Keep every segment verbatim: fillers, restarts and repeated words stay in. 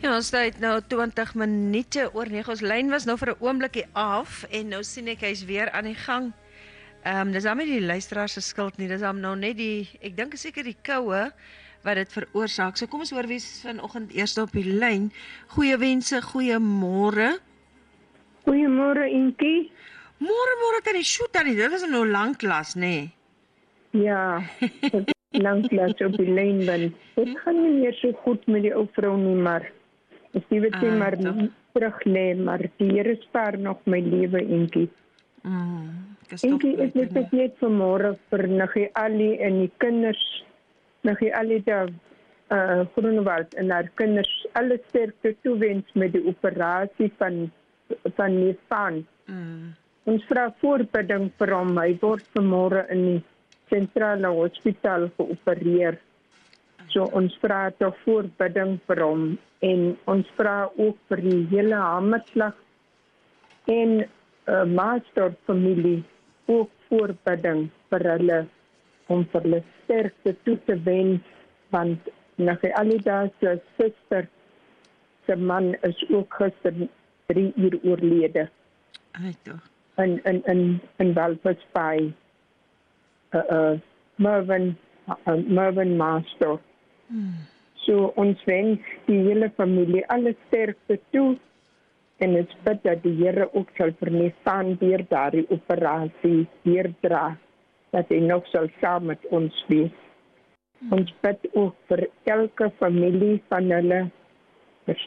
Ons tyd nou twintig minute oor nege. Ons lyn was nou vir 'n oombliekie af en nou sien ek hy's weer aan die gang. Ehm um, dis dan nie die luisteraar se skuld nie, dis dan nou net die ek dink seker die koue wat dit veroorsaak. So kom ons hoor wie's vanoggend eers op die lyn. Goeie wense, goeiemôre. Goeiemôre Inkie. Môre môre kan jy shoot dan. Dit was nou lank klas, nê? Nee. Ja, lank klas op die lyn ben. Dit gaan nie meer so goed met die ou vrou nie, maar ek sê dit ah, maar terug lê, maar die Here spaar nog my lewe Inkie. Mm, Inkie, ek wil dit net vanmôre vir Niggie Ali en die kinders, Niggie Ali daar uh, Groenewald en haar kinders alle sterkte toewens met die operasie van van die van. Mm. Ons vra voorbidding vir hom. Hy word vanmôre in die sentrale hospitaal geopereer. So ons vra toch voorbidding vir hom en ons vra ook vir die hele Hamerslag en uh, Maasdorp familie ook voorbidding vir hulle om vir hulle sterkte toe te wens, want Niggie Alida se suster se man is ook gister drie uur oorlede. Ai toch. In in in in Walvis Bay. Uh, uh, Mervyn uh, Mervyn Master. Hmm. So ons wens die hele familie alle sterkte toe en ons bid dat die Here ook sal vernesaan deur daardie operasie deurdra, dat hy nog sal saam met ons wees. Hmm. Ons bid ook vir elke familie van hulle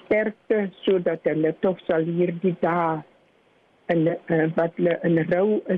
versterkte sodat hulle toch sal hierdie dae en uh, wat hulle in rou is